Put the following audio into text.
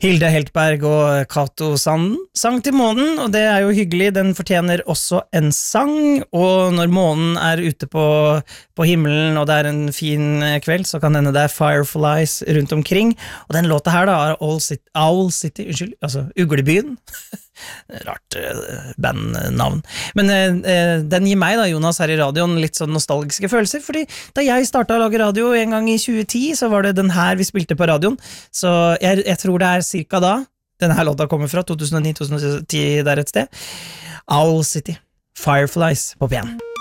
Hilde Heltberg og Cato Sanden sang til månen, og det jo hyggelig, den fortjener også en sang, og når månen ute på himmelen, og det en fin kveld, så kan denne Fireflies rundt omkring, og den låta her da Owl City, unnskyld, altså Uglebyen, rart bandnavn, men den gir meg da, Jonas, her i radioen litt sånn nostalgiske følelser, fordi da jeg startet å lage radio en gang i 2010, så var det den her vi spilte på radioen, så jeg tror det cirka da, denne her låta kommer fra 2009-2010 der et sted, Owl City, Fireflies på P1.